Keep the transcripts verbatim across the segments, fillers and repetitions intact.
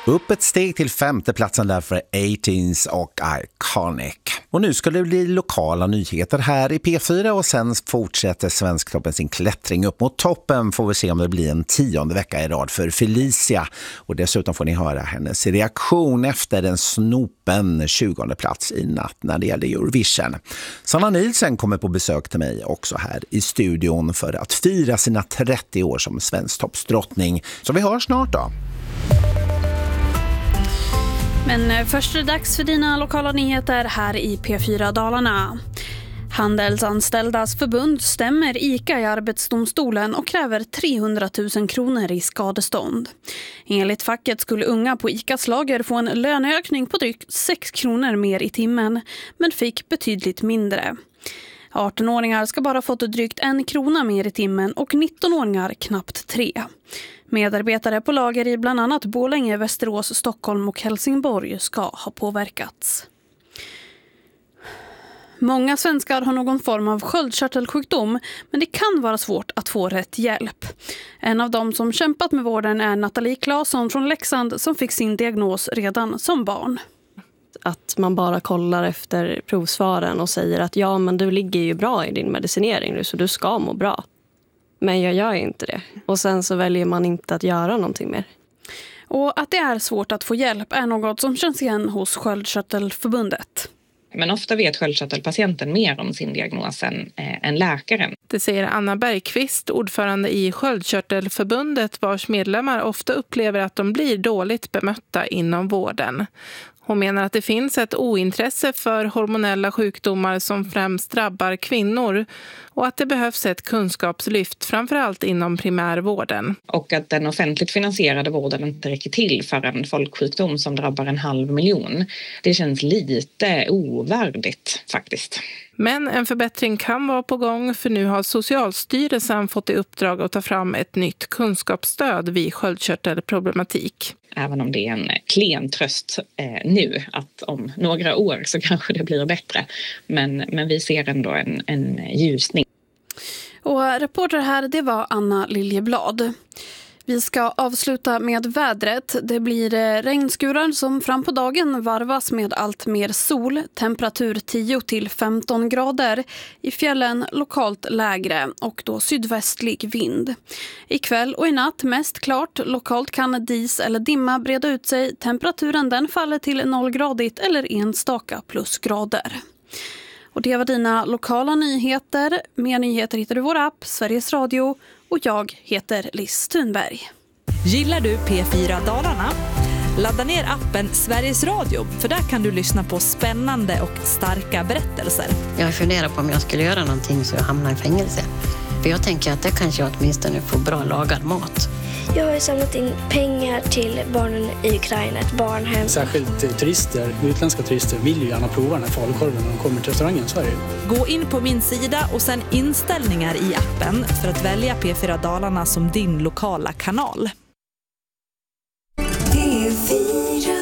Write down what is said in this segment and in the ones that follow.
Upp ett steg till femteplatsen där för arton och Iconic. Och nu ska det bli lokala nyheter här i P fyra och sen fortsätter Svensktoppen sin klättring upp mot toppen. Får vi se om det blir en tionde vecka i rad för Felicia. Och dessutom får ni höra hennes reaktion efter en snopen tjugonde plats i natt när det gäller Eurovision. Sanna Nielsen kommer på besök till mig också här i studion för att fira sina trettio år som Svensktoppsdrottning. Så vi hörs snart då. Men först är det dags för dina lokala nyheter här i P fyra Dalarna. Handelsanställdas förbund stämmer ICA i arbetsdomstolen och kräver trehundratusen kronor i skadestånd. Enligt facket skulle unga på ICAs lager få en löneökning på drygt sex kronor mer i timmen, men fick betydligt mindre. arton-åringar ska bara fått drygt en krona mer i timmen och nitton-åringar knappt tre. Medarbetare på lager i bland annat Borlänge, Västerås, Stockholm och Helsingborg ska ha påverkats. Många svenskar har någon form av sköldkörtelsjukdom, men det kan vara svårt att få rätt hjälp. En av dem som kämpat med vården är Nathalie Claesson från Leksand som fick sin diagnos redan som barn. Att man bara kollar efter provsvaren och säger att ja, men du ligger ju bra i din medicinering nu så du ska må bra. Men jag gör inte det. Och sen så väljer man inte att göra någonting mer. Och att det är svårt att få hjälp är något som känns igen hos Sköldkörtelförbundet. Men ofta vet sköldkörtelpatienten mer om sin diagnos än, äh, än läkaren. Det säger Anna Bergqvist, ordförande i Sköldkörtelförbundet, vars medlemmar ofta upplever att de blir dåligt bemötta inom vården. Hon menar att det finns ett ointresse för hormonella sjukdomar som främst drabbar kvinnor och att det behövs ett kunskapslyft framförallt inom primärvården. Och att den offentligt finansierade vården inte räcker till för en folksjukdom som drabbar en halv miljon. Det känns lite ovärdigt faktiskt. Men en förbättring kan vara på gång för nu har Socialstyrelsen fått i uppdrag att ta fram ett nytt kunskapsstöd vid sköldkörtelproblematik. Även om det är en klen tröst eh, nu att om några år så kanske det blir bättre. Men, men vi ser ändå en, en ljusning. Och reporter här, det var Anna Liljeblad. Vi ska avsluta med vädret. Det blir regnskurar som fram på dagen varvas med allt mer sol. Temperatur tio till femton grader. I fjällen lokalt lägre och då sydvästlig vind. Ikväll och i natt mest klart. Lokalt kan dis eller dimma breda ut sig. Temperaturen den faller till nollgradigt eller enstaka plusgrader. Och det var dina lokala nyheter. Mer nyheter hittar du i vår app Sveriges Radio. Och jag heter Liz Thunberg. Gillar du P fyra Dalarna? Ladda ner appen Sveriges Radio, för där kan du lyssna på spännande och starka berättelser. Jag funderar på om jag skulle göra någonting så jag hamnar i fängelse. För jag tänker att det kanske jag åtminstone får bra lagad mat. Jag har ju samlat in pengar till barnen i Ukraina, ett barnhem. Särskilt turister, utländska turister vill ju gärna prova den här falukorven när de kommer till restaurangen i Sverige. Gå in på min sida och sen inställningar i appen för att välja P fyra Dalarna som din lokala kanal. P fyra.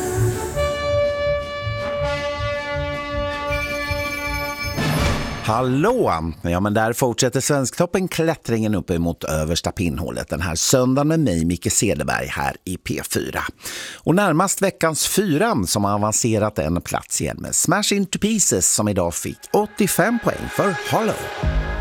Hallå! Ja, men där fortsätter Svensktoppen klättringen upp emot översta pinnhålet den här söndagen med mig, Micke Cederberg, här i P fyra. Och närmast veckans fyran som har avancerat en plats igen med Smash Into Pieces som idag fick åttiofem poäng för Hollow.